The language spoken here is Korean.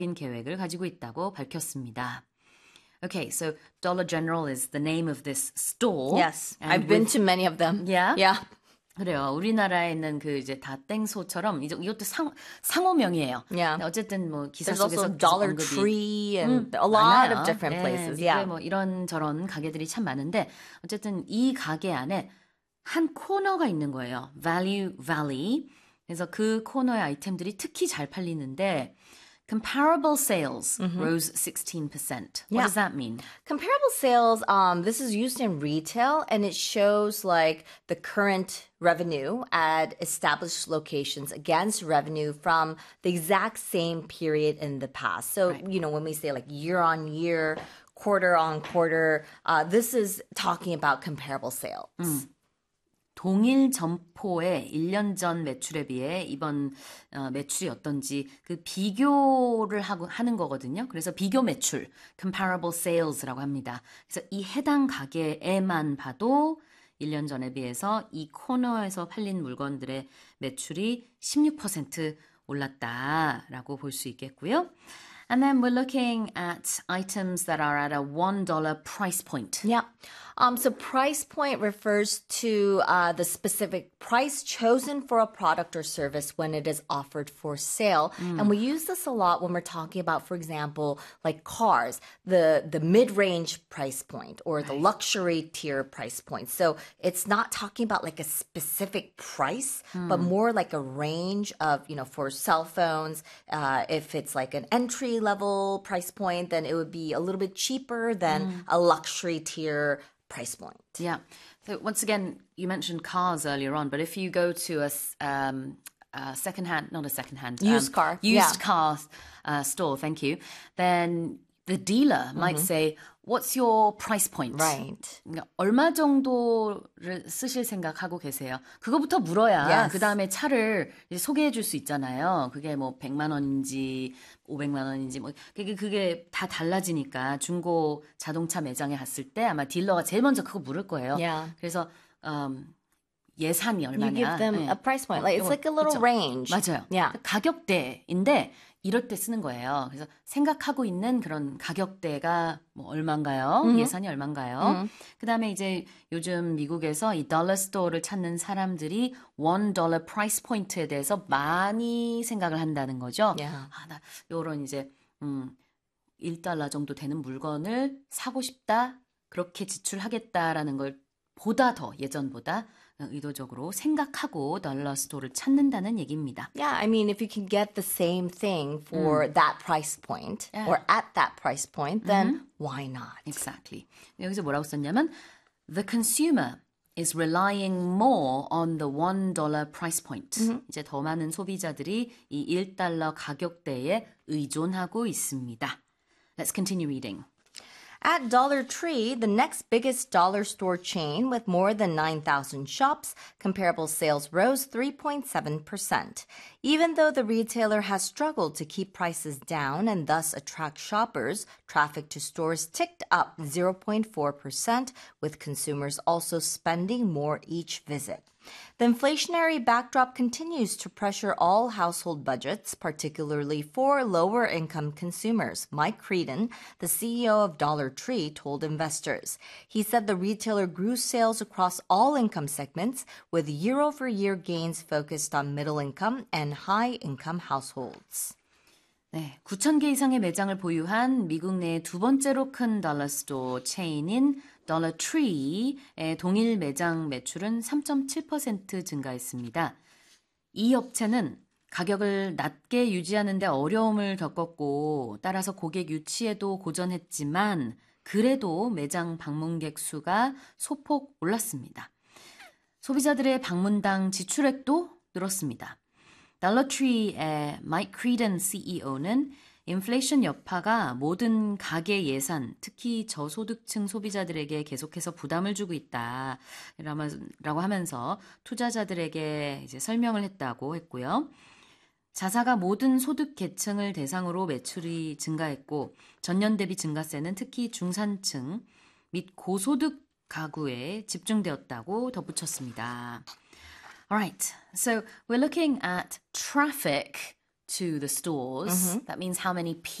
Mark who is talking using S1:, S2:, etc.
S1: 계획을 가지고 있다고 밝혔습니다. Okay, so Dollar General is the name of this store.
S2: Yes, I've been to many of them.
S1: Yeah?
S2: Yeah.
S1: 그래요. 우리나라에 있는 그 이제 다땡소처럼 이것도 상호명이에요.
S2: Yeah.
S1: 어쨌든 뭐 기사
S2: There's
S1: 속에서
S2: also Dollar
S1: 언급이
S2: Tree and a lot
S1: 많아요.
S2: of different places. Yeah.
S1: 뭐 이런 저런 가게들이 참 많은데 어쨌든 이 가게 안에 한 코너가 있는 거예요. Value Valley. 그래서 그 코너의 아이템들이 특히 잘 팔리는데 comparable sales rose 16%. What does that mean?
S2: Comparable sales, this is used in retail and it shows like the current revenue at established locations against revenue from the exact same period in the past. So, you know, when we say like year on year, quarter on quarter, this is talking about comparable sales.
S1: 동일 점포의 1년 전 매출에 비해 이번 매출이 어떤지 그 비교를 하는 거거든요. 그래서 비교 매출, comparable sales라고 합니다. 그래서 이 해당 가게에만 봐도 1년 전에 비해서 이 코너에서 팔린 물건들의 매출이 16% 올랐다라고 볼 수 있겠고요. And then we're looking at items that are at a $1 price point.
S2: Yeah. So price point refers to the specific price chosen for a product or service when it is offered for sale. And we use this a lot when we're talking about, for example, like cars, the mid-range price point or the luxury tier price point. So it's not talking about like a specific price, but more like a range of, you know, for cell phones, if it's like an entry level price point, then it would be a little bit cheaper than a luxury tier price point.
S1: Yeah. So once again, you mentioned cars earlier on, but if you go to a secondhand, not a secondhand,
S2: used car
S1: store, thank you, then the dealer might say, what's your price point?
S2: Right.
S1: 그러니까 얼마 정도를 쓰실 생각하고 계세요? 그거부터 물어야
S2: Yes.
S1: 그 다음에 차를 이제 소개해 줄 수 있잖아요. 그게 뭐 100만 원인지 500만 원인지 뭐 그게 다 달라지니까 중고 자동차 매장에 갔을 때 아마 딜러가 제일 먼저 그거 물을 거예요.
S2: Yeah.
S1: 그래서 예산이 얼마냐.
S2: You give them a price point. Like it's like a little
S1: 그쵸?
S2: range.
S1: 맞아요.
S2: Yeah.
S1: 가격대인데 이럴 때 쓰는 거예요. 그래서 생각하고 있는 그런 가격대가 뭐 얼마인가요? 예산이 얼마인가요? 그다음에 이제 요즘 미국에서 이 달러 스토어를 찾는 사람들이 $1 프라이스 포인트에 대해서 많이 생각을 한다는 거죠.
S2: Yeah.
S1: 나 요런 이제 $1 정도 되는 물건을 사고 싶다. 그렇게 지출하겠다라는 걸 보다 더 예전보다 의도적으로 생각하고 달러 스토어를 찾는다는 얘기입니다.
S2: Yeah, I mean, if you can get the same thing for that price point or at that price point, then why not?
S1: Exactly. 여기서 뭐라고 썼냐면 The consumer is relying more on the $1 price point. 이제 더 많은 소비자들이 이 $1 가격대에 의존하고 있습니다. Let's continue reading.
S2: At Dollar Tree, the next biggest dollar store chain with more than 9,000 shops, comparable sales rose 3.7%. Even though the retailer has struggled to keep prices down and thus attract shoppers, traffic to stores ticked up 0.4%, with consumers also spending more each visit. The inflationary backdrop continues to pressure all household budgets, particularly for lower-income consumers. Mike Creedon, the CEO of Dollar Tree, told investors. He said the retailer grew sales across all income segments, with year-over-year gains focused on middle-income and high-income households.
S1: 네, 9,000개 이상의 매장을 보유한 미국 내 두 번째로 큰 달러 스토어 체인인 Dollar Tree의 동일 매장 매출은 3.7% 증가했습니다. 이 업체는 가격을 낮게 유지하는 데 어려움을 겪었고 따라서 고객 유치에도 고전했지만 그래도 매장 방문객 수가 소폭 올랐습니다. 소비자들의 방문당 지출액도 늘었습니다. 달러트리의 마이크 크리든 CEO는 인플레이션 여파가 모든 가계 예산, 특히 저소득층 소비자들에게 계속해서 부담을 주고 있다. 라고 하면서 투자자들에게 이제 설명을 했다고 했고요. 자사가 모든 소득 계층을 대상으로 매출이 증가했고 전년 대비 증가세는 특히 중산층 및 고소득 가구에 집중되었다고 덧붙였습니다. Alright, so we're looking at traffic to the stores. That means how many